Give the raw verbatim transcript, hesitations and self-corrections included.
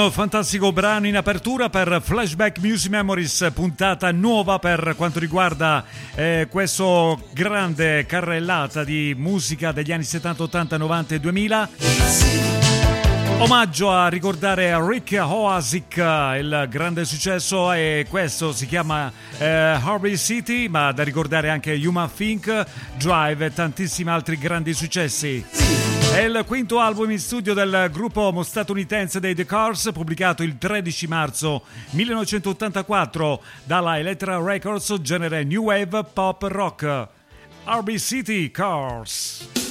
Un fantastico brano in apertura per Flashback Music Memories, puntata nuova per quanto riguarda eh, questo grande carrellata di musica degli anni settanta, ottanta, novanta e duemila. Omaggio a ricordare Rick Ocasek, il grande successo, e questo si chiama eh, Harvey City, ma da ricordare anche Human Think, Drive e tantissimi altri grandi successi. È il quinto album in studio del gruppo statunitense dei The Cars, pubblicato il tredici marzo millenovecentottantaquattro dalla Elektra Records, genere New Wave Pop Rock. Harvey City Cars.